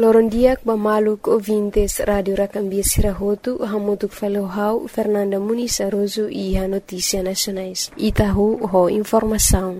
Lorondiak Bamaluk ouvintes Radio Rakambia Sirahotu, Hamutuk Falohau, Fernanda Muniz Aroso e a Notícia Nacionais. Itahu ho informação.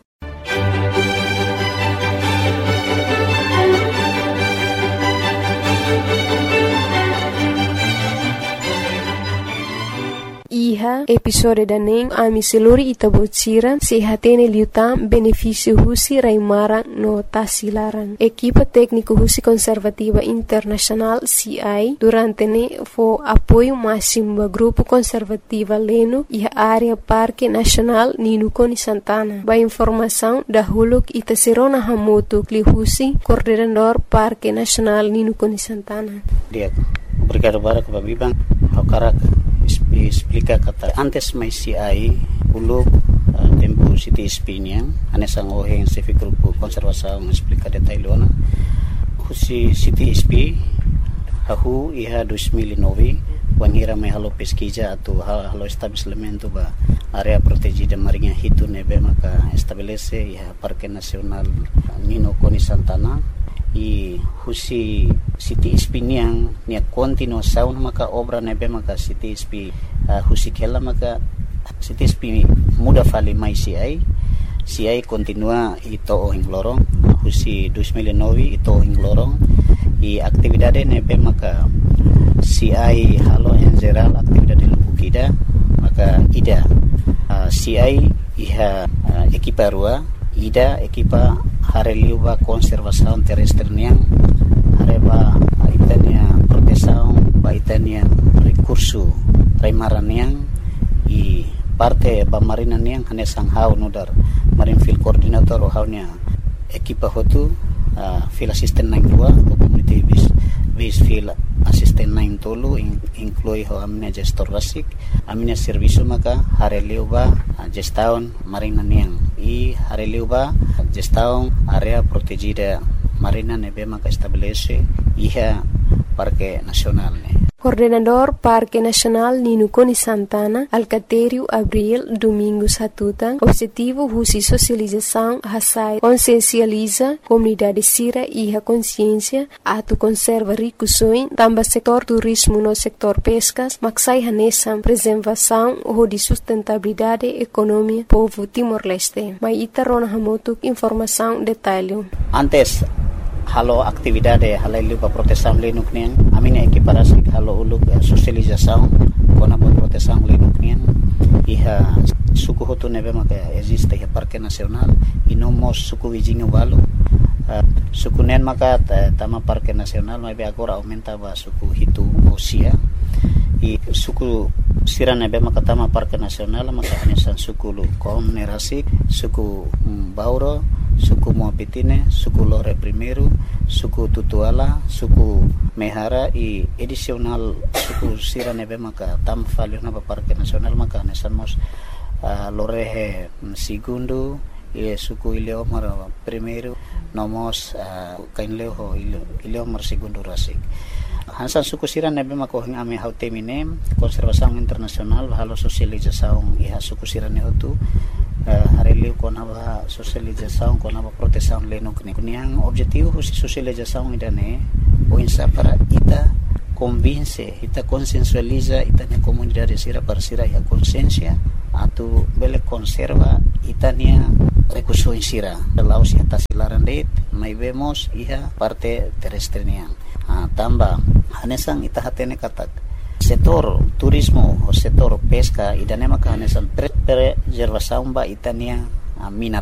Iha episode daning ami seluri itabocira sehatene liutam benefício husi raimara no tasilaran. Equipa técnico husi conservativa internacional CI durante ne fo apoio máximo do grupo conservativa Leno e a área Parque Nacional Ninukoni Santana. Ba informação da huluk itaserona hamotu kli husi coordenador Parque Nacional Ninukoni Santana. Obrigado para Babibang. Hakarak explica kata antes mai CI uluk tempo City Spinian anesang oheng civic grupo konservasaun explica detailona husi City SP hahu iha 2009 wangira mai halo pesquisa atau halo estabelecimento ba area protegida marinha hitu nebe maka estabelece iha Parque Nacional Ninukoni Santana i husi City SP niang nia continuação maka obra nebe maka City SP husi kela maka City SP muda fali mai CI continua ito ing lorong husi 2009 ito ing lorong i aktividade nebe maka CI halo en geral aktividade lubukida maka ida CI iha ekipa rua ida ekipa hareliuba konservasaun terrestre niang hareba itania protesaun ba itania recurso raimaran niang i parte ba marina niang hanesang hau nudar marin field coordinator o haunya ekipa hotu field assistant nang rua o community base field assistant nang tolu inclui ho amina gestor basic amina servicio maka hareliuba gestaun marina niang i hareliuba gestaun area protegida marina nebe maka estabelece iha Parque Nacional ne. Coordenador Parque Nacional Ninukoni Santana, Alcatério Abril Domingos Hatutang, objetivo husi socialização hasai consciencializa comunidade sira e a consciência atu conserva ricusoin tamba setor turismo no setor pescas maksai hanesam preservação ou de sustentabilidade economia povo Timor-Leste. Mai itarona hamotuk informação detalhe. Antes halo aktividade halailu pa protesam lenuk nian amina ekiparasi halo uluk sosialização kona pa protesam lenuk nian iha suku hotu nebe maka existe iha Parque Nacional inomos suku wijingu balu suku nen maka tama Parque Nacional mebe agora aumenta ba suku hitu osia i suku sira nebe maka tama Parque Nacional maka hanesan suku lu kom nerasik suku bauro suku Moapitine, suku Lore Primeiro, suku Tutuala, suku Mehara i edisional suku sira nebe maka tam falio na Parque Nacional maka nesamos Lorehe Segundo e suku Ileomar Primeiro nomos kainleo Ileomar Segundo rasik hansan suku sira nebe maka hing ame hautemine konservasaun internasional halo sosializasaun iha suku sira ne hotu hareliu kona ba sosializasaun kona ba protesaun lenuk ni kuniang objetivo husi sosializasaun idane o insa para ita convince ita consensualiza ita ne comunidade sira para sira ya consciência atu bele conserva itania recurso sira laos ya tasilaran det mai vemos iha parte terrestre niang tamba hanesang ita hatene katak setor turismo o setor pesca idane maka hanesan preservasaun ba itania minar